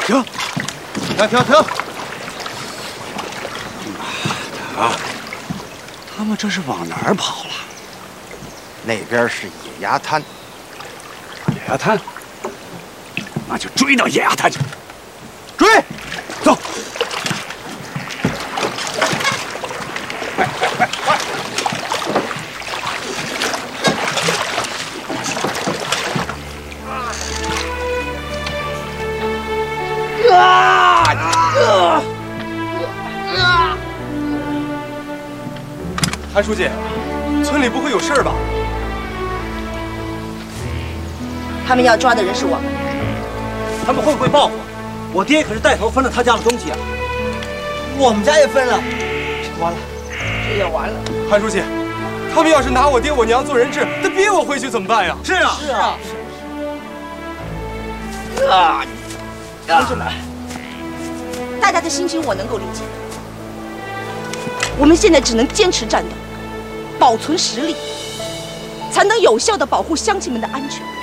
停！停！妈的，他们这是往哪儿跑了？那边是野鸭滩。野鸭滩？那就追到野鸭滩去。追！走！快！ 韩书记，村里不会有事吧？ 他们要抓的人是我们， 他们会不会报复？我爹可是带头分了他家的东西啊！ 我们家也分了， 完了， 这也完了。 韩书记，他们要是拿我爹我娘做人质，再逼我回去怎么办呀？ 是啊， 同志们， 大家的心情我能够理解。我们现在只能坚持战斗，保存实力，才能有效地保护乡亲们的安全。